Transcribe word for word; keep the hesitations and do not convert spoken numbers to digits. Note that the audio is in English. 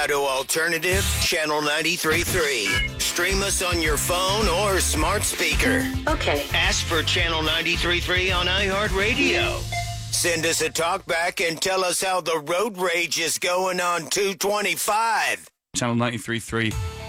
To Alternative Channel ninety-three point three. Stream us on your phone or smart speaker. Okay. Ask for Channel ninety-three point three on iHeartRadio. Send us a talkback and tell us how the road rage is going on two twenty-five. Channel ninety-three point three